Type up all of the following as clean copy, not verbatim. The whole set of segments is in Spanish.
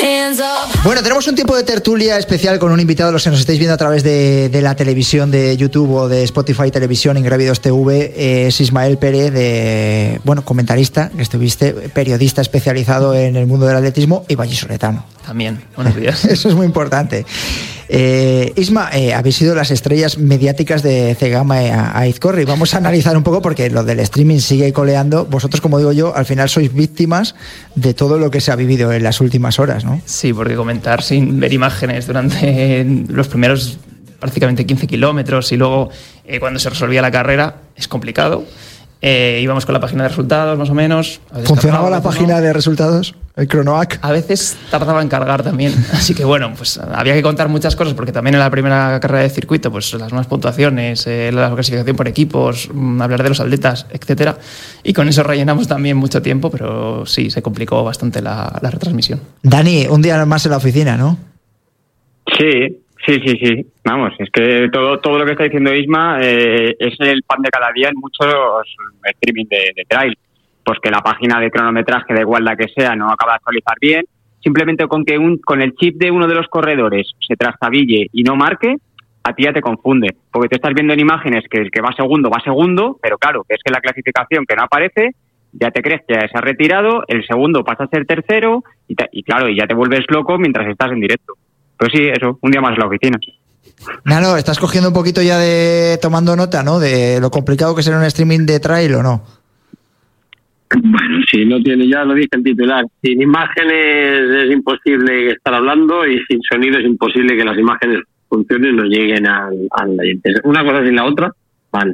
Bueno, tenemos un tiempo de tertulia especial con un invitado, los que nos estáis viendo a través de la televisión de YouTube o de Spotify Televisión, Ingrávidos TV, es Ismael Pérez, comentarista, que estuviste, periodista especializado en el mundo del atletismo y vallisoletano. También, buenos días. Eso es muy importante. Isma, habéis sido las estrellas mediáticas de Cegama a Izcorri. Vamos a analizar un poco porque lo del streaming sigue coleando. Vosotros, como digo yo, al final sois víctimas de todo lo que se ha vivido en las últimas horas, ¿no? Sí, porque comentar sin ver imágenes durante los primeros prácticamente 15 kilómetros y luego cuando se resolvía la carrera es complicado. Íbamos con la página de resultados, más o menos. ¿Funcionaba la página de resultados? ¿El Cronoac? A veces tardaba en cargar también. Así que bueno, pues había que contar muchas cosas porque también en la primera carrera de circuito, pues las nuevas puntuaciones, la clasificación por equipos, hablar de los atletas, etcétera. Y con eso rellenamos también mucho tiempo, pero sí, se complicó bastante la retransmisión. Dani, un día más en la oficina, ¿no? Sí. Vamos, es que todo lo que está diciendo Isma es el pan de cada día en muchos streaming de trail. Pues que la página de cronometraje, da igual la que sea, no acaba de actualizar bien. Simplemente con que con el chip de uno de los corredores se trastabille y no marque, a ti ya te confunde. Porque tú estás viendo en imágenes que el que va segundo, pero claro, que es que la clasificación que no aparece, ya te crees que ya se ha retirado, el segundo pasa a ser tercero y claro, y ya te vuelves loco mientras estás en directo. Pues sí, eso, un día más en la oficina. Nano, estás cogiendo un poquito ya tomando nota, ¿no? De lo complicado que será un streaming de trail, ¿o no? Bueno, si no tiene, ya lo dije en titular, sin imágenes es imposible estar hablando y sin sonido es imposible que las imágenes funcionen y nos lleguen al oyente. Una cosa sin la otra, vale.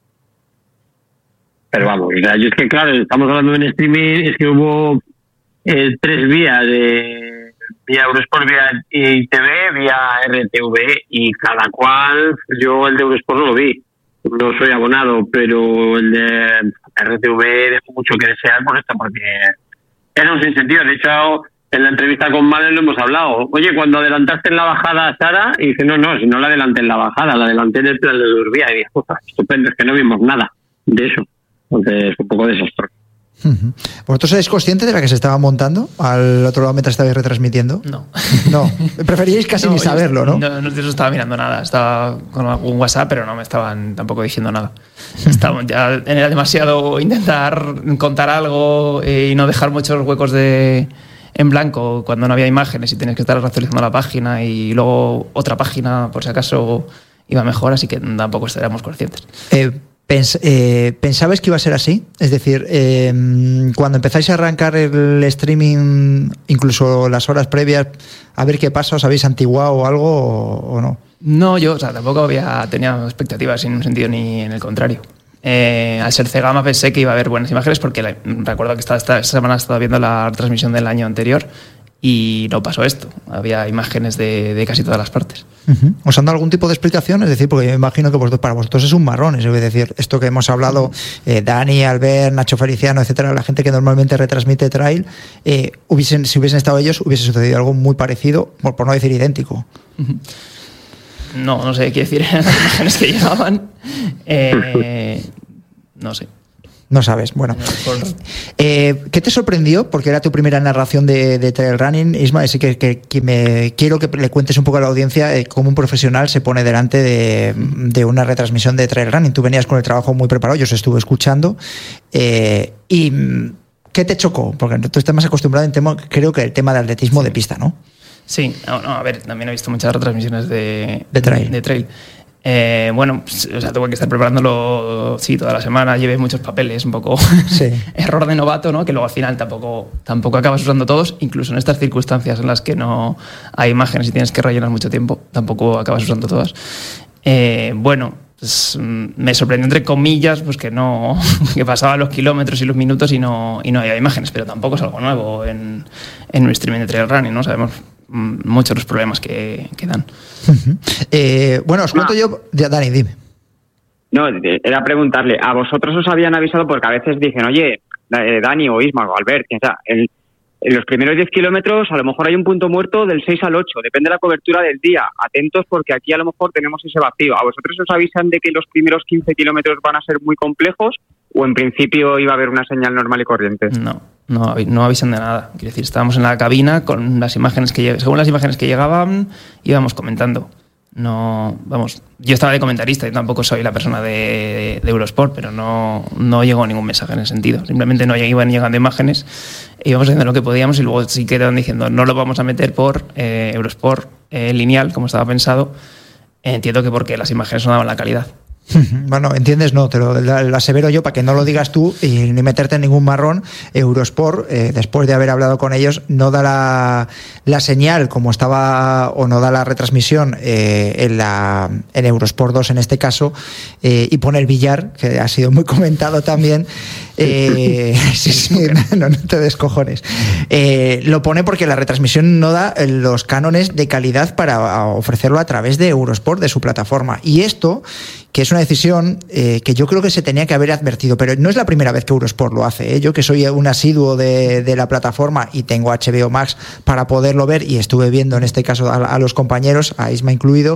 Pero vamos, o sea, yo es que claro, estamos hablando en streaming, es que hubo 3 vías vía Eurosport, vía ITV, vía RTV y cada cual, yo el de Eurosport no lo vi, no soy abonado, pero el de RTV dejó mucho que desear porque era un sinsentido. De hecho, en la entrevista con Malen lo hemos hablado. Oye, cuando adelantaste en la bajada a Sara, y dice, no, si no la adelanté en la bajada, la adelanté en el plan de Durbía, y dije, estupendo, es que no vimos nada de eso. Entonces, un poco desastroso. ¿Vosotros sois conscientes de la que se estaba montando al otro lado mientras estabais retransmitiendo? No. Preferíais casi ni saberlo, ¿no? No estaba mirando nada. Estaba con algún WhatsApp, pero no me estaban tampoco diciendo nada. Era demasiado intentar contar algo y no dejar muchos huecos en blanco cuando no había imágenes y tienes que estar actualizando la página y luego otra página por si acaso iba mejor, así que tampoco éramos conscientes. ¿Pensabais que iba a ser así? Es decir, cuando empezáis a arrancar el streaming, incluso las horas previas, a ver qué pasa, ¿os habéis antiguado o algo o no? No, yo tampoco tenía expectativas en un sentido ni en el contrario. Al ser Cegama pensé que iba a haber buenas imágenes porque recuerdo que esta semana estaba viendo la transmisión del año anterior y no pasó esto. Había imágenes de casi todas las partes. Uh-huh. ¿Os han dado algún tipo de explicación? Es decir, porque yo me imagino que para vosotros es un marrón. Es decir, esto que hemos hablado, Dani, Albert, Nacho Feliciano, etcétera, la gente que normalmente retransmite trail, si hubiesen estado ellos, hubiese sucedido algo muy parecido, por no decir idéntico. Uh-huh. No sé qué decir en las imágenes que llegaban. No sé. No sabes, bueno. ¿Qué te sorprendió? Porque era tu primera narración de trail running, Isma, así que quiero que le cuentes un poco a la audiencia cómo un profesional se pone delante de una retransmisión de trail running. Tú venías con el trabajo muy preparado, yo os estuve escuchando. ¿Y qué te chocó? Porque tú estás más acostumbrado creo que el tema de atletismo de pista, ¿no? Sí, a ver, también he visto muchas retransmisiones de trail. Tuve que estar preparándolo toda la semana, llevé muchos papeles, un poco sí. Error de novato, ¿no? Que luego al final tampoco acabas usando todos, incluso en estas circunstancias en las que no hay imágenes y tienes que rellenar mucho tiempo, tampoco acabas usando todas. Me sorprendió entre comillas pues que pasaban los kilómetros y los minutos y no había imágenes, pero tampoco es algo nuevo en un streaming de trail running, ¿no? Sabemos muchos los problemas que dan. Os cuento yo. Dani, dime. No, era preguntarle, ¿a vosotros os habían avisado? Porque a veces dicen, oye, Dani o Isma o Albert, quien sea, en los primeros 10 kilómetros a lo mejor hay un punto muerto del 6 al 8, depende de la cobertura del día. Atentos porque aquí a lo mejor tenemos ese vacío. ¿A vosotros os avisan de que los primeros 15 kilómetros van a ser muy complejos o en principio iba a haber una señal normal y corriente? No. no avisan de nada. Quiero decir, estábamos en la cabina con las imágenes según las imágenes que llegaban, íbamos comentando. No, vamos, yo estaba de comentarista y tampoco soy la persona de Eurosport, pero no llegó ningún mensaje en ese sentido. Simplemente no iban llegando imágenes, íbamos haciendo lo que podíamos y luego sí que estaban diciendo no lo vamos a meter por Eurosport lineal, como estaba pensado. Entiendo que porque las imágenes no daban la calidad. Bueno, entiendes, no, te lo asevero yo para que no lo digas tú y ni meterte en ningún marrón. Eurosport, después de haber hablado con ellos, no da la señal como estaba, o no da la retransmisión en Eurosport 2 en este caso, y pone el billar, que ha sido muy comentado también. Sí, no te descojones. Lo pone porque la retransmisión no da los cánones de calidad para ofrecerlo a través de Eurosport, de su plataforma. Y esto, que es una decisión que yo creo que se tenía que haber advertido, pero no es la primera vez que Eurosport lo hace. Yo que soy un asiduo de la plataforma y tengo HBO Max para poderlo ver, y estuve viendo en este caso a los compañeros, a Isma incluido,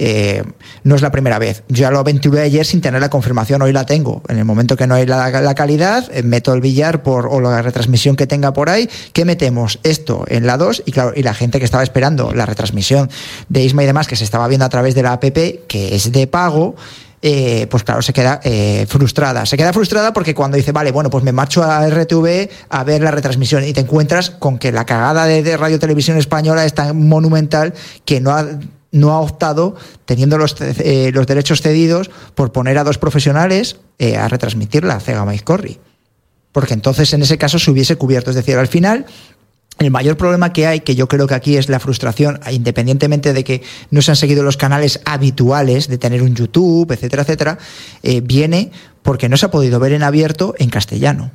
no es la primera vez. Yo ya lo aventuré ayer sin tener la confirmación, hoy la tengo. En el momento que no hay la calidad, meto el billar o la retransmisión que tenga por ahí. ¿Qué metemos? Esto en la 2, y claro, y la gente que estaba esperando la retransmisión de Isma y demás, que se estaba viendo a través de la app, que es de pago, pues claro, se queda frustrada. Se queda frustrada porque cuando dice, vale, bueno, pues me marcho a RTV a ver la retransmisión, y te encuentras con que la cagada de Radio Televisión Española es tan monumental que no ha optado, teniendo los derechos cedidos, por poner a dos profesionales a retransmitir la Cegama Izcorri. Porque entonces en ese caso se hubiese cubierto. Es decir, al final, el mayor problema que hay, que yo creo que aquí es la frustración, independientemente de que no se han seguido los canales habituales de tener un YouTube, etcétera, etcétera, viene porque no se ha podido ver en abierto en castellano.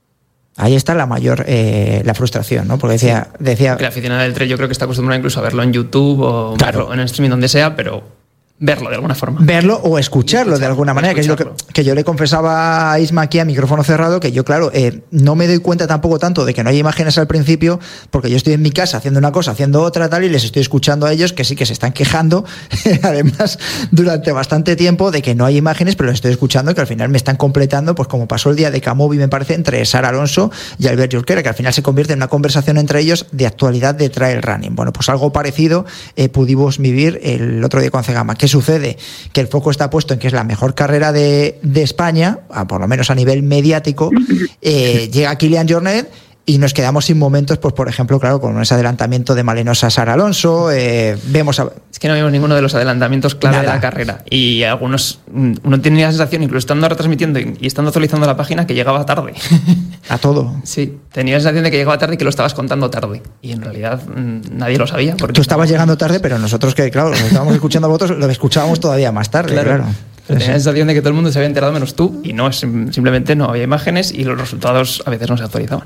Ahí está la mayor la frustración, ¿no? Porque decía que la aficionada del trail yo creo que está acostumbrada incluso a verlo en YouTube o verlo en streaming donde sea, pero verlo de alguna forma. Verlo o escucharlo de alguna manera, que es lo que yo le confesaba a Isma aquí a micrófono cerrado, que yo, claro, no me doy cuenta tampoco tanto de que no hay imágenes al principio, porque yo estoy en mi casa haciendo una cosa, haciendo otra, tal, y les estoy escuchando a ellos que sí que se están quejando, además, durante bastante tiempo, de que no hay imágenes, pero les estoy escuchando que al final me están completando, pues como pasó el día de Camovi, me parece, entre Sara Alonso y Albert Jorquera, que al final se convierte en una conversación entre ellos de actualidad de trail running. Bueno, pues algo parecido pudimos vivir el otro día con Cegama. ¿Qué sucede? Que el foco está puesto en que es la mejor carrera de España, por lo menos a nivel mediático. Llega Kilian Jornet y nos quedamos sin momentos, pues por ejemplo, claro, con ese adelantamiento de Malenosa a Sara Alonso. Es que no vimos ninguno de los adelantamientos clave de la carrera, y algunos, uno tenía la sensación, incluso estando retransmitiendo y estando actualizando la página, que llegaba tarde. ¿A todo? Sí, tenía la sensación de que llegaba tarde y que lo estabas contando tarde, y en realidad nadie lo sabía. Tú estabas llegando tarde, pero nosotros, que claro, lo estábamos escuchando a vosotros, lo escuchábamos todavía más tarde, claro. Pero tenía la sensación de que todo el mundo se había enterado menos tú, y no, simplemente no había imágenes y los resultados a veces no se actualizaban.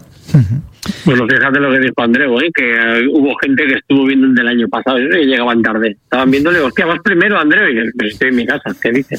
Bueno, fíjate lo que dijo Andreu, que hubo gente que estuvo viendo el del año pasado y llegaban tarde. Estaban viéndole, hostia, vas primero, Andreu, y yo, estoy en mi casa, ¿qué dices?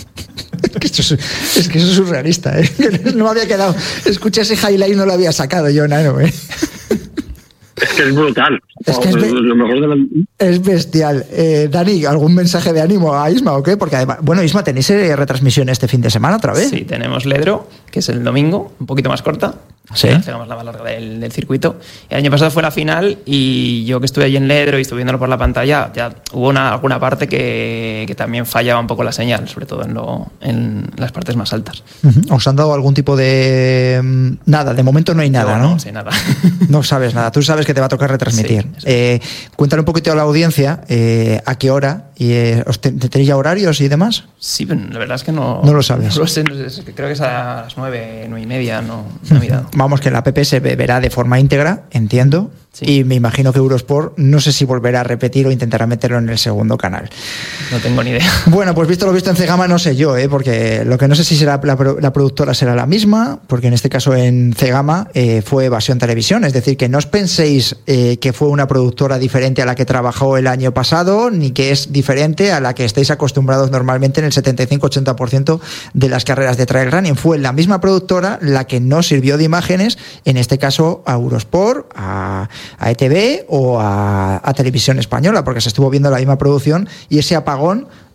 Es que eso es surrealista, No me había quedado. Escuché ese highlight y no lo había sacado yo, Nano, Es que es brutal. Es que lo mejor de es bestial. Dani, ¿algún mensaje de ánimo a Isma o qué? Porque además, bueno, Isma, ¿tenéis retransmisión este fin de semana otra vez? Sí, tenemos Ledro, que es el domingo, un poquito más corta. Sí. Hacemos la más larga del circuito. El año pasado fue la final, y yo que estuve allí en Ledro y estuve viéndolo por la pantalla, ya hubo alguna parte que también fallaba un poco la señal, sobre todo en las partes más altas. ¿Os han dado algún tipo de...? Nada, de momento no hay nada, ¿no? No sé nada. No sabes nada, tú sabes que te va a tocar retransmitir. Sí, cuéntale un poquito a la audiencia a qué hora, y ¿tenéis ya horarios y demás? Sí, pero la verdad es que no lo sabes. No lo sé, creo que es a las 9:30, no he mirado. Vamos, que la app se verá de forma íntegra, entiendo. Sí. Y me imagino que Eurosport, no sé si volverá a repetir o intentará meterlo en el segundo canal. No tengo ni idea. Bueno, pues visto lo visto en Cegama, no sé yo, porque lo que no sé si será la productora será la misma, porque en este caso en Cegama fue Evasión Televisión, es decir, que no os penséis que fue una productora diferente a la que trabajó el año pasado, ni que es diferente a la que estáis acostumbrados normalmente en el 75-80% de las carreras de trail running. Fue la misma productora la que no sirvió de imágenes, en este caso a Eurosport, a ETV o a Televisión Española, porque se estuvo viendo la misma producción, y ese apagón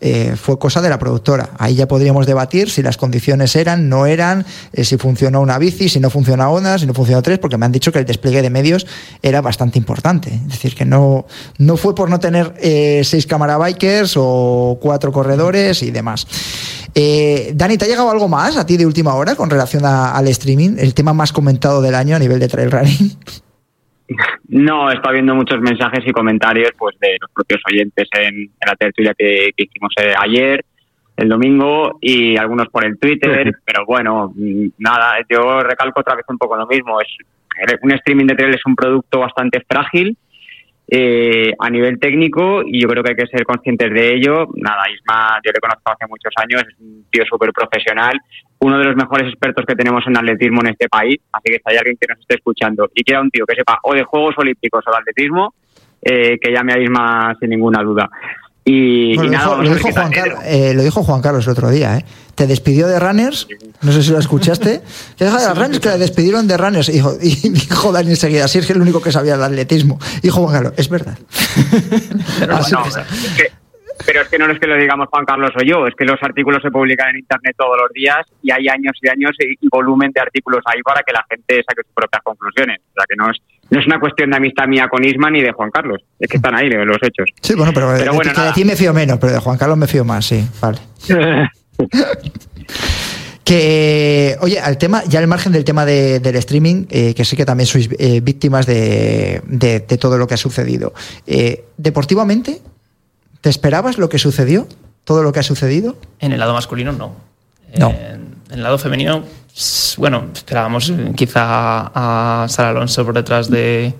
fue cosa de la productora. Ahí ya podríamos debatir si las condiciones eran, no eran, si funcionó una bici, si no funciona una, si no funcionó tres, porque me han dicho que el despliegue de medios era bastante importante. Es decir, que no fue por no tener 6 cámara bikers o 4 corredores y demás. Dani, ¿te ha llegado algo más a ti de última hora con relación al streaming? El tema más comentado del año a nivel de trail running. No, está viendo muchos mensajes y comentarios pues de los propios oyentes en la tertulia que hicimos ayer, el domingo, y algunos por el Twitter, pero bueno, nada, yo recalco otra vez un poco lo mismo. Un streaming de trail es un producto bastante frágil a nivel técnico, y yo creo que hay que ser conscientes de ello. Nada, Isma, yo le conozco hace muchos años, es un tío súper profesional, uno de los mejores expertos que tenemos en atletismo en este país, así que si hay alguien que nos esté escuchando y quiera un tío que sepa o de Juegos Olímpicos o de atletismo, que llame a Isma sin ninguna duda. Y nada, lo dijo Juan Carlos el otro día, ¿eh? Te despidió de Runners, no sé si lo escuchaste, que Runners que le despidieron de Runners, y dijo Dani enseguida, si es que el único que sabía el atletismo. Dijo Juan Carlos, es verdad. Pero es que no es que lo digamos Juan Carlos o yo, es que los artículos se publican en internet todos los días y hay años y años y volumen de artículos ahí para que la gente saque sus propias conclusiones. O sea, que no es una cuestión de amistad mía con Isma ni de Juan Carlos, es que están ahí los hechos. Sí, bueno, pero bueno, de ti me fío menos, pero de Juan Carlos me fío más, sí, vale. Que, oye, al tema, ya al margen del tema del streaming, que sé que también sois víctimas de todo lo que ha sucedido. Deportivamente, ¿te esperabas lo que sucedió? ¿Todo lo que ha sucedido? En el lado masculino, no. No. En el lado femenino, bueno, esperábamos quizá a Sara Alonso por detrás de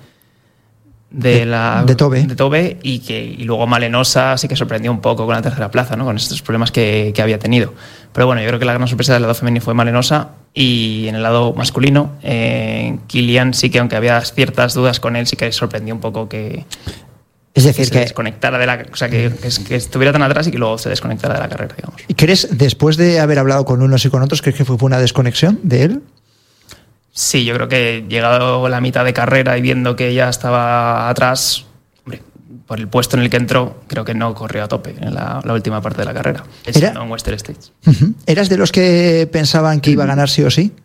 Tobe y luego Malenosa sí que sorprendió un poco con la tercera plaza, ¿no? Con estos problemas que había tenido. Pero bueno, yo creo que la gran sorpresa del lado femenino fue Malenosa, y en el lado masculino, Kilian sí que, aunque había ciertas dudas con él, sí que sorprendió un poco que... Es decir, que se desconectara de la... O sea, que estuviera tan atrás y que luego se desconectara de la carrera, digamos. ¿Y crees, después de haber hablado con unos y con otros, crees que fue una desconexión de él? Sí, yo creo que llegado la mitad de carrera y viendo que ya estaba atrás, hombre, por el puesto en el que entró, creo que no corrió a tope en la última parte de la carrera, en Western States. Uh-huh. ¿Eras de los que pensaban que iba a ganar sí o sí?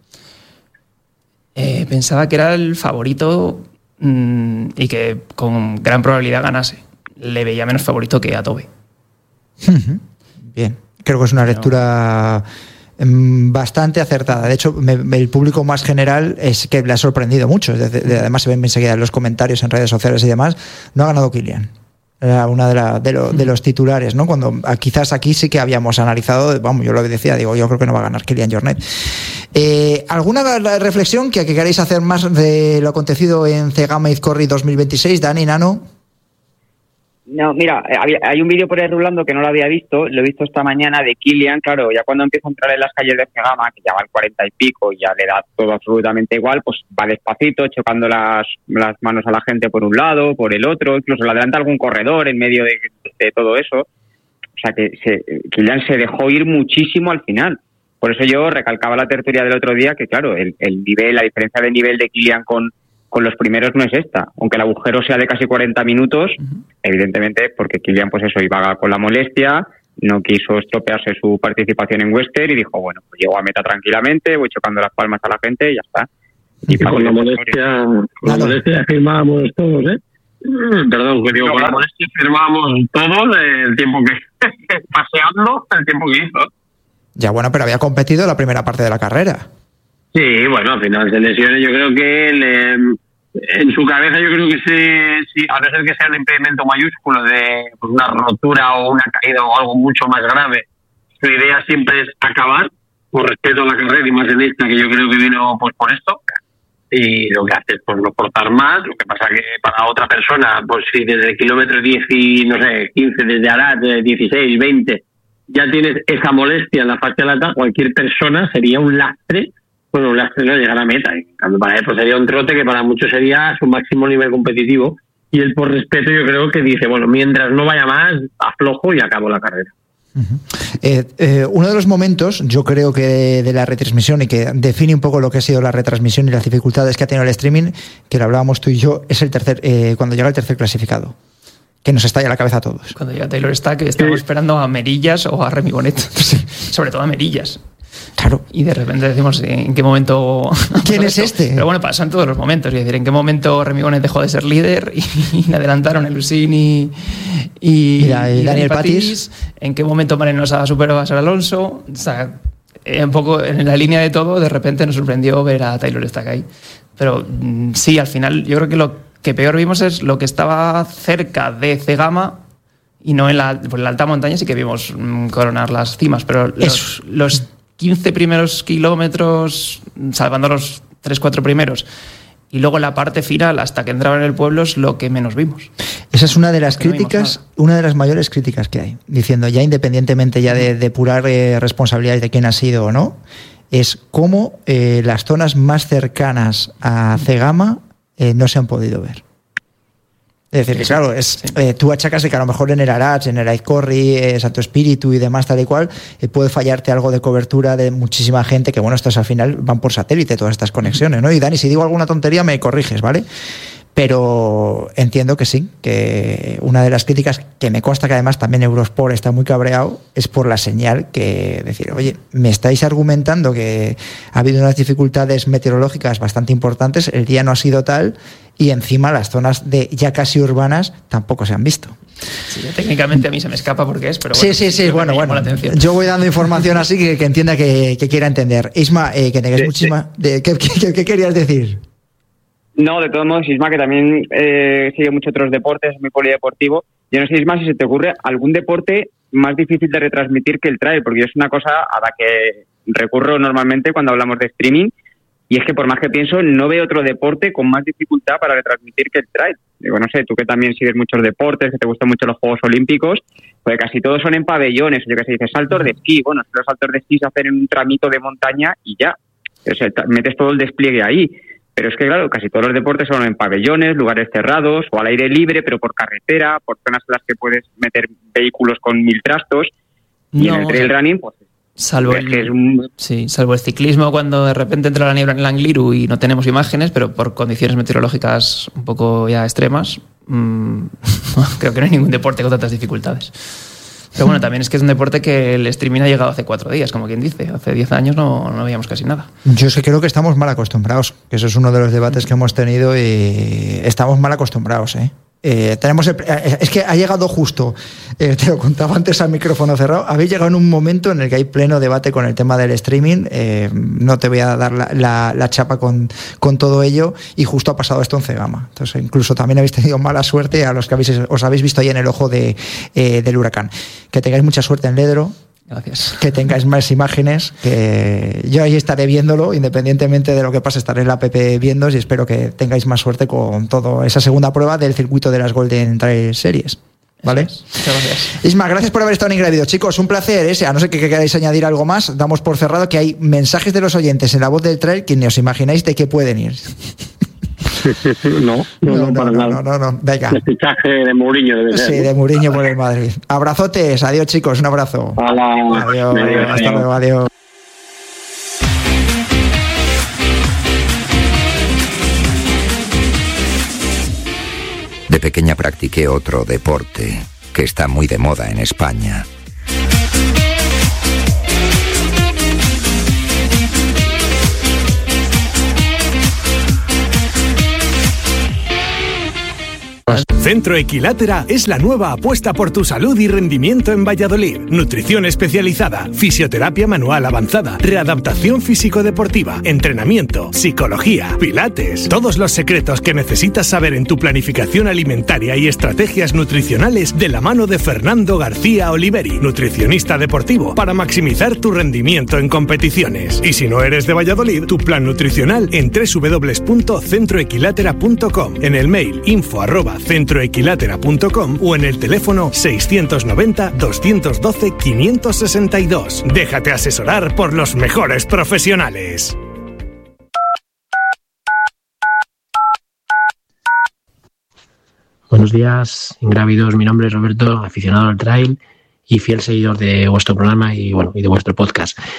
Pensaba que era el favorito... y que con gran probabilidad ganase. Le veía menos favorito que a Tobe. Bien, creo que es una lectura bastante acertada. De hecho, el público más general es que le ha sorprendido mucho. Además, se ven enseguida en los comentarios en redes sociales y demás. No ha ganado Kilian. Era una de los titulares, ¿no? Cuando quizás aquí sí que habíamos analizado, vamos, yo lo decía, digo, yo creo que no va a ganar Kilian Jornet. ¿Alguna reflexión que queráis hacer más de lo acontecido en Cegama Izcorri 2026, Dani, Nano? No, mira, hay un vídeo por ahí rulando que no lo había visto, lo he visto esta mañana de Kilian, claro, ya cuando empieza a entrar en las calles de Cegama, que ya va al 40 y pico y ya le da todo absolutamente igual, pues va despacito, chocando las manos a la gente por un lado, por el otro, incluso le adelanta algún corredor en medio de todo eso. O sea que Kilian se dejó ir muchísimo al final. Por eso yo recalcaba la tertulia del otro día que, claro, el nivel, la diferencia de nivel de Kilian con los primeros no es esta. Aunque el agujero sea de casi 40 minutos, evidentemente, porque Kilian, pues eso, iba con la molestia, no quiso estropearse su participación en Western y dijo, bueno, pues llego a meta tranquilamente, voy chocando las palmas a la gente y ya está. Y con la molestia firmábamos todos, ¿eh? Perdón, que digo, con la molestia firmábamos todos el tiempo que paseando, el tiempo que hizo. Ya, bueno, pero había competido la primera parte de la carrera. Sí, bueno, al final se lesiona. Yo creo que en su cabeza, yo creo que sí, a no ser que sea un impedimento mayúsculo de pues, una rotura o una caída o algo mucho más grave, su idea siempre es acabar, por respeto a la carrera y más en esta, que yo creo que vino pues por esto. Y lo que hace es pues no cortar más. Lo que pasa que para otra persona, pues si desde el kilómetro 10 y, no sé, 15, desde Arad, 16, 20, ya tienes esa molestia en la fase alta, cualquier persona sería un lastre. Bueno, un lastre no llegar a meta. En cambio, para él pues sería un trote que para muchos sería su máximo nivel competitivo. Y él, por respeto, yo creo que dice, bueno, mientras no vaya más, aflojo y acabo la carrera. Uno de los momentos, yo creo que de la retransmisión y que define un poco lo que ha sido la retransmisión y las dificultades que ha tenido el streaming, que lo hablábamos tú y yo, es el cuando llega el tercer clasificado. que nos estalla la cabeza a todos. Cuando llega Taylor Stack, estamos esperando a Merillas o a Remy Bonnet, sobre todo a Merillas. Claro. Y de repente decimos, ¿en qué momento? ¿Quién es este? Pero bueno, pasó en todos los momentos. Es decir, ¿en qué momento Remy Bonnet dejó de ser líder y le adelantaron el Lucini y Daniel Patis? ¿En qué momento Marenosa superó a Sara Alonso? O sea, un poco en la línea de todo, de repente nos sorprendió ver a Taylor Stack ahí. Pero sí, al final, yo creo que lo que peor vimos es lo que estaba cerca de Cegama y no en la alta montaña. Sí que vimos coronar las cimas, pero los 15 primeros kilómetros, salvando los 3-4 primeros, y luego la parte final, hasta que entraba en el pueblo, es lo que menos vimos. Esa es una de las críticas, una de las mayores críticas que hay, diciendo ya independientemente ya de depurar responsabilidades de quién ha sido o no, es cómo las zonas más cercanas a Cegama no se han podido ver. Es decir, que claro, tú achacas de que a lo mejor en el Arach, en el Aizcorri, Santo Espíritu y demás, tal y cual, puede fallarte algo de cobertura de muchísima gente, que bueno, estas al final van por satélite, todas estas conexiones, ¿no? Y Dani, si digo alguna tontería me corriges, ¿vale? Pero entiendo que sí, que una de las críticas que me consta que además también Eurosport está muy cabreado es por la señal que decir, oye, me estáis argumentando que ha habido unas dificultades meteorológicas bastante importantes, el día no ha sido tal y encima las zonas de ya casi urbanas tampoco se han visto. Sí, técnicamente a mí se me escapa porque es, pero bueno. Sí. Bueno. Yo voy dando información así que entienda que quiera entender. Isma, que tengáis muchísima... ¿Qué querías decir? No, de todos modos, Isma, que también sigue mucho otros deportes, es muy polideportivo. Yo no sé, Isma, si se te ocurre algún deporte más difícil de retransmitir que el trail, porque es una cosa a la que recurro normalmente cuando hablamos de streaming, y es que por más que pienso, no veo otro deporte con más dificultad para retransmitir que el trail. Digo, no sé, tú que también sigues muchos deportes, que te gustan mucho los Juegos Olímpicos, pues casi todos son en pabellones, yo que sé, dices saltos de esquí, bueno, los saltos de esquí se hacen en un tramito de montaña y ya, o sea, metes todo el despliegue ahí. Pero es que, claro, casi todos los deportes son en pabellones, lugares cerrados o al aire libre, pero por carretera, por zonas en las que puedes meter vehículos con 1000 trastos. Y en el trail running, pues... Salvo el ciclismo, cuando de repente entra la niebla en el Angliru y no tenemos imágenes, pero por condiciones meteorológicas un poco ya extremas, creo que no hay ningún deporte con tantas dificultades. Pero bueno, también es que es un deporte que el streaming ha llegado hace 4 días, como quien dice. Hace 10 años no veíamos casi nada. Yo sí creo que estamos mal acostumbrados, que eso es uno de los debates que hemos tenido y estamos mal acostumbrados, es que ha llegado justo, te lo contaba antes al micrófono cerrado, habéis llegado en un momento en el que hay pleno debate con el tema del streaming, no te voy a dar la chapa con todo ello, y justo ha pasado esto en Cegama. Entonces incluso también habéis tenido mala suerte a los que os habéis visto ahí en el ojo del huracán. Que tengáis mucha suerte en Ledro. Gracias. Que tengáis más imágenes, que yo ahí estaré viéndolo, independientemente de lo que pase, estaré en la app viendo, y espero que tengáis más suerte con toda esa segunda prueba del circuito de las Golden Trail Series. ¿Vale? Muchas gracias. Isma, gracias por haber estado en Ingrávido. Chicos, un placer. A no ser que queráis añadir algo más, damos por cerrado que hay mensajes de los oyentes en La Voz del Trail que ni os imagináis de qué pueden ir. No, para nada. No. Venga. El fichaje de Mourinho debe ser. Sí, de Mourinho por el Madrid. Abrazotes, adiós chicos, un abrazo. Adiós, hasta luego, adiós. De pequeña practiqué otro deporte que está muy de moda en España. Centro Equilátera es la nueva apuesta por tu salud y rendimiento en Valladolid. Nutrición especializada, fisioterapia manual avanzada, readaptación físico-deportiva, entrenamiento, psicología, pilates. Todos los secretos que necesitas saber en tu planificación alimentaria y estrategias nutricionales de la mano de Fernando García Oliveri, nutricionista deportivo, para maximizar tu rendimiento en competiciones. Y si no eres de Valladolid, tu plan nutricional en www.centroequilátera.com, en el mail info@centroequilátera.com o en el teléfono 690 212 562. Déjate asesorar por los mejores profesionales. Buenos días, Ingrávidos. Mi nombre es Roberto, aficionado al trail y fiel seguidor de vuestro programa y de vuestro podcast.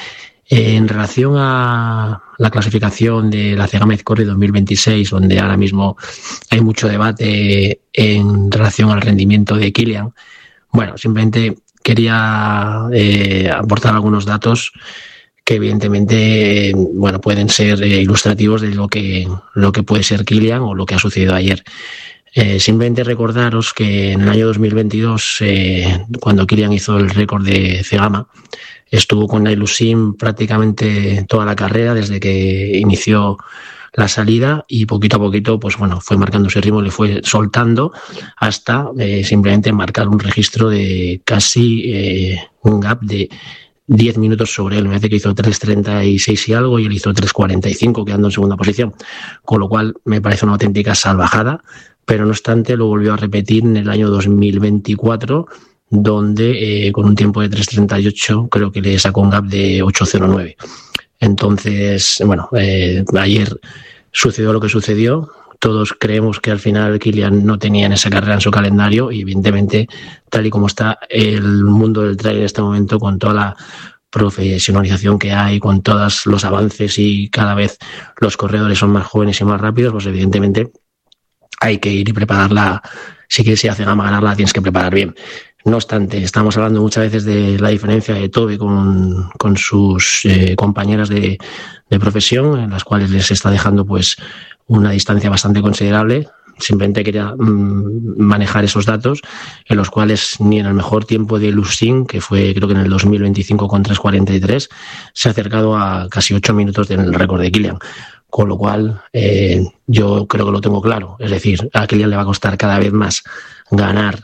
En relación a la clasificación de la Zegama Izcorri 2026, donde ahora mismo hay mucho debate en relación al rendimiento de Kilian, bueno, simplemente quería aportar algunos datos que evidentemente pueden ser ilustrativos de lo que puede ser Kilian o lo que ha sucedido ayer. Simplemente recordaros que en el año 2022, cuando Kilian hizo el récord de Zegama, estuvo con la Ilusim prácticamente toda la carrera desde que inició la salida, y poquito a poquito fue marcando ese ritmo, le fue soltando hasta simplemente marcar un registro de casi un gap de 10 minutos sobre él. Me parece que hizo 3.36 y algo y él hizo 3.45, quedando en segunda posición, con lo cual me parece una auténtica salvajada, pero no obstante lo volvió a repetir en el año 2024, donde con un tiempo de 3.38 creo que le sacó un gap de 8.09. Entonces, ayer sucedió lo que sucedió. Todos creemos que al final Kilian no tenía en esa carrera en su calendario, y evidentemente, tal y como está el mundo del trail en este momento, con toda la profesionalización que hay, con todos los avances y cada vez los corredores son más jóvenes y más rápidos, pues evidentemente hay que ir y prepararla. Si quieres ir a Zegama a ganarla, tienes que preparar bien. No obstante, estamos hablando muchas veces de la diferencia de Toby con sus compañeras de profesión, en las cuales les está dejando una distancia bastante considerable. Simplemente quería manejar esos datos, en los cuales ni en el mejor tiempo de Lusin, que fue creo que en el 2025 con 3.43, se ha acercado a casi 8 minutos del récord de Kilian. Con lo cual, yo creo que lo tengo claro. Es decir, a Kilian le va a costar cada vez más ganar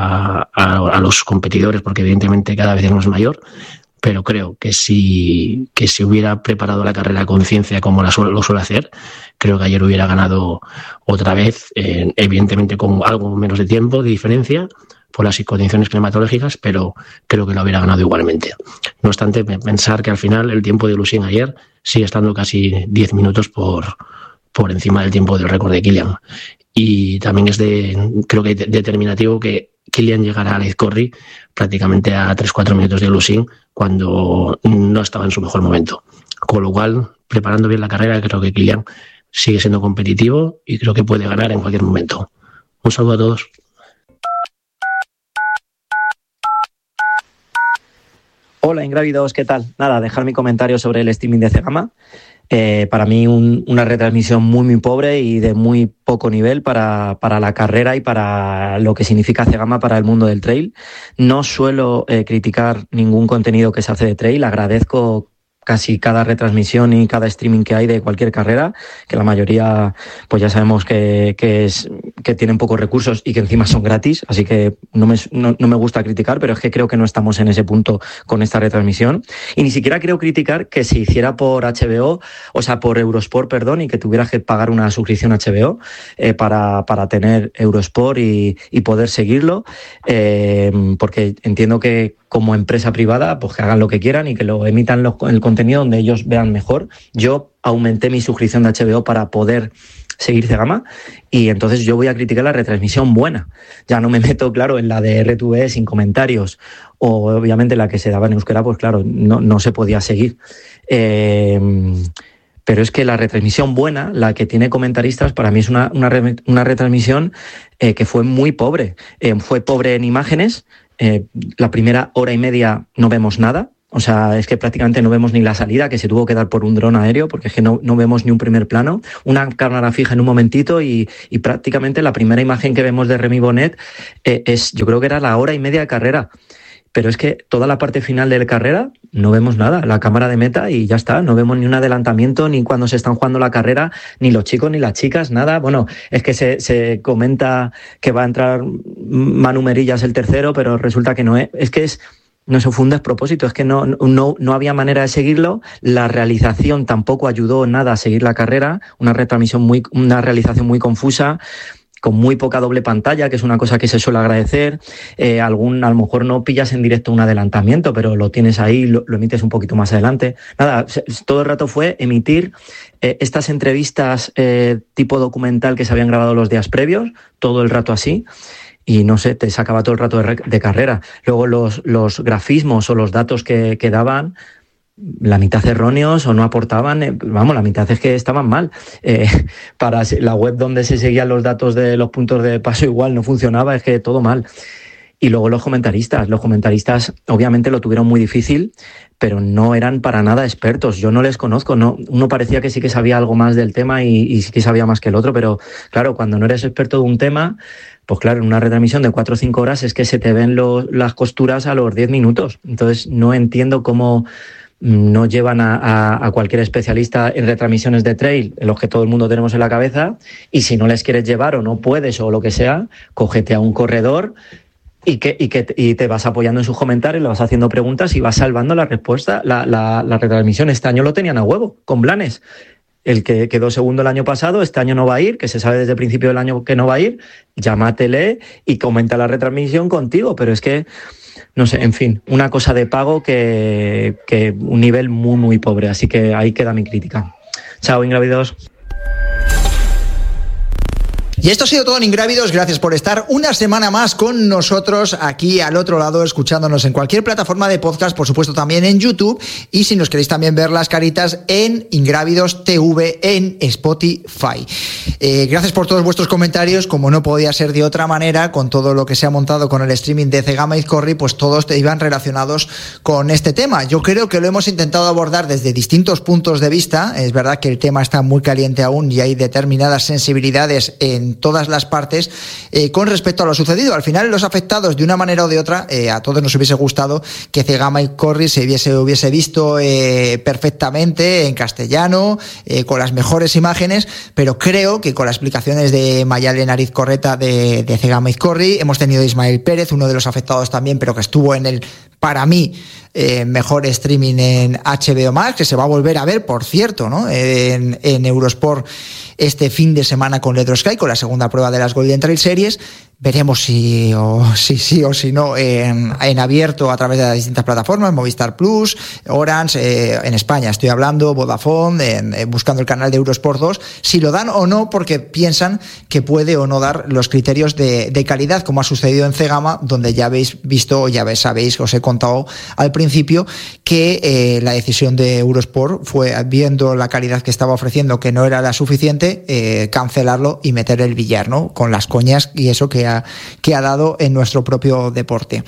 a los competidores, porque evidentemente cada vez es más mayor, pero creo que si hubiera preparado la carrera a conciencia como lo suele hacer, creo que ayer hubiera ganado otra vez, evidentemente con algo menos de tiempo de diferencia por las condiciones climatológicas, pero creo que lo hubiera ganado igualmente. No obstante, pensar que al final el tiempo de Lusin ayer sigue estando casi 10 minutos por encima del tiempo del récord de Kilian. Y también creo que determinativo que Kilian llegara a la Izcorri prácticamente a 3-4 minutos de Lusin, cuando no estaba en su mejor momento. Con lo cual, preparando bien la carrera, creo que Kilian sigue siendo competitivo y creo que puede ganar en cualquier momento. Un saludo a todos. Hola, Ingrávidos, ¿qué tal? Nada, dejar mi comentario sobre el streaming de Zegama. Para mí una retransmisión muy, muy pobre y de muy poco nivel para la carrera y para lo que significa Zegama para el mundo del trail. No suelo criticar ningún contenido que se hace de trail, agradezco casi cada retransmisión y cada streaming que hay de cualquier carrera, que la mayoría pues ya sabemos que tienen pocos recursos y que encima son gratis, así que no me gusta criticar, pero es que creo que no estamos en ese punto con esta retransmisión. Y ni siquiera quiero criticar que se hiciera por HBO, o sea, por Eurosport, perdón, y que tuvieras que pagar una suscripción HBO para tener Eurosport y poder seguirlo, porque entiendo que como empresa privada, pues que hagan lo que quieran y que lo emitan el contenido donde ellos vean mejor. Yo aumenté mi suscripción de HBO para poder seguir Zegama, y entonces yo voy a criticar la retransmisión buena. Ya no me meto, claro, en la de RTV sin comentarios, o obviamente la que se daba en euskera, pues claro, no se podía seguir. Pero es que la retransmisión buena, la que tiene comentaristas, para mí es una retransmisión que fue muy pobre. Fue pobre en imágenes. La primera hora y media no vemos nada, o sea, es que prácticamente no vemos ni la salida, que se tuvo que dar por un dron aéreo, porque es que no vemos ni un primer plano, una cámara fija en un momentito y prácticamente la primera imagen que vemos de Remy Bonnet yo creo que era la hora y media de carrera. Pero es que toda la parte final de la carrera no vemos nada, la cámara de meta y ya está, no vemos ni un adelantamiento, ni cuando se están jugando la carrera, ni los chicos ni las chicas, nada. Bueno, es que se comenta que va a entrar Manu Merillas el tercero, pero resulta que no es. Es que no se fue un despropósito, es que no había manera de seguirlo, la realización tampoco ayudó nada a seguir la carrera, una realización muy confusa, con muy poca doble pantalla, que es una cosa que se suele agradecer. A lo mejor no pillas en directo un adelantamiento, pero lo tienes ahí, lo emites un poquito más adelante. Nada, todo el rato fue emitir estas entrevistas tipo documental que se habían grabado los días previos, todo el rato así, y no sé, te sacaba todo el rato de carrera. Luego los grafismos o los datos que daban, la mitad erróneos o no aportaban, la mitad es que estaban mal. Para la web donde se seguían los datos de los puntos de paso igual no funcionaba, es que todo mal. Y luego los comentaristas obviamente lo tuvieron muy difícil, pero no eran para nada expertos. Yo no les conozco, no, uno parecía que sí que sabía algo más del tema y sí que sabía más que el otro, pero claro, cuando no eres experto de un tema, pues claro, en una retransmisión de 4 o 5 horas es que se te ven las costuras a los 10 minutos. Entonces no entiendo cómo no llevan a cualquier especialista en retransmisiones de trail, en los que todo el mundo tenemos en la cabeza, y si no les quieres llevar o no puedes o lo que sea, cógete a un corredor y te vas apoyando en sus comentarios, le vas haciendo preguntas y vas salvando la respuesta. La retransmisión este año lo tenían a huevo, con Blanes. El que quedó segundo el año pasado, este año no va a ir, que se sabe desde el principio del año que no va a ir, llámatele y comenta la retransmisión contigo, pero es que, no sé, en fin, una cosa de pago que un nivel muy, muy pobre, así que ahí queda mi crítica. Chao, Ingrávidos. Y esto ha sido todo en Ingrávidos. Gracias por estar una semana más con nosotros aquí al otro lado, escuchándonos en cualquier plataforma de podcast, por supuesto también en YouTube, y si nos queréis también ver las caritas en Ingrávidos TV en Spotify. Gracias por todos vuestros comentarios. Como no podía ser de otra manera, con todo lo que se ha montado con el streaming de Zegama Izkorri, pues todos te iban relacionados con este tema. Yo creo que lo hemos intentado abordar desde distintos puntos de vista. Es verdad que el tema está muy caliente aún y hay determinadas sensibilidades en todas las partes con respecto a lo sucedido. Al final, los afectados, de una manera o de otra, a todos nos hubiese gustado que Zegama Izkorri se hubiese visto perfectamente en castellano, con las mejores imágenes, pero creo que con las explicaciones de Mayalen Arizcorreta de Zegama Izkorri, hemos tenido a Ismael Pérez, uno de los afectados también, pero que estuvo en el, para mí, mejor streaming en HBO Max, que se va a volver a ver, por cierto, ¿no? En Eurosport este fin de semana con Let's Sky, con la segunda prueba de las Golden Trail Series. Veremos si sí o si no en abierto a través de las distintas plataformas, Movistar Plus, Orange, en España estoy hablando, Vodafone, buscando el canal de Eurosport 2, si lo dan o no, porque piensan que puede o no dar los criterios de calidad, como ha sucedido en Zegama, donde ya habéis visto, ya sabéis, os he contado al principio, que la decisión de Eurosport fue, viendo la calidad que estaba ofreciendo, que no era la suficiente, cancelarlo y meter el billar, ¿no? Con las coñas y eso que ha dado en nuestro propio deporte.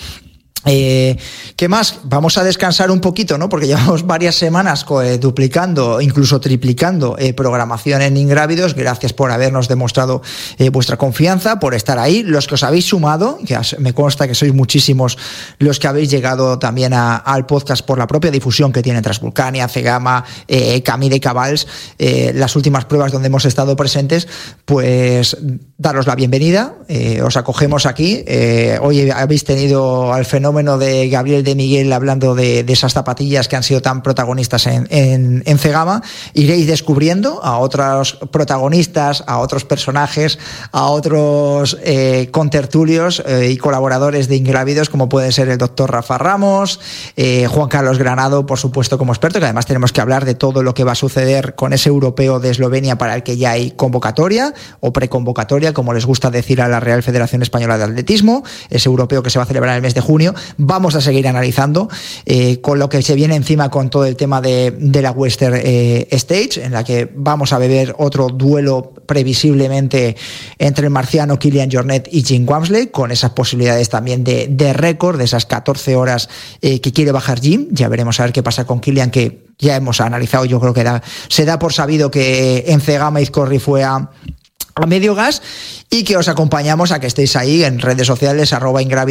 ¿Qué más? Vamos a descansar un poquito, ¿no? Porque llevamos varias semanas duplicando, incluso triplicando programación en Ingrávidos. Gracias por habernos demostrado vuestra confianza, por estar ahí. Los que os habéis sumado, que me consta que sois muchísimos los que habéis llegado también al podcast por la propia difusión que tiene Transvulcania, Zegama, Camí de Cabals, las últimas pruebas donde hemos estado presentes, pues daros la bienvenida. Os acogemos aquí. Hoy habéis tenido al fenómeno de Gabriel de Miguel hablando de esas zapatillas que han sido tan protagonistas en Zegama. Iréis descubriendo a otros protagonistas, a otros personajes, a otros contertulios y colaboradores de Ingrávidos, como puede ser el doctor Rafa Ramos, Juan Carlos Granado, por supuesto, como experto, que además tenemos que hablar de todo lo que va a suceder con ese europeo de Eslovenia para el que ya hay convocatoria o preconvocatoria, como les gusta decir a la Real Federación Española de Atletismo, ese europeo que se va a celebrar en el mes de junio. Vamos a seguir analizando con lo que se viene encima con todo el tema de la Western Stage, en la que vamos a ver otro duelo previsiblemente entre el marciano Kilian Jornet y Jim Walmsley, con esas posibilidades también de récord, de esas 14 horas que quiere bajar Jim. Ya veremos a ver qué pasa con Kilian, que ya hemos analizado. Yo creo que se da por sabido que en Zegama Izkorri fue a medio gas, y que os acompañamos a que estéis ahí en redes sociales @Ingrávidos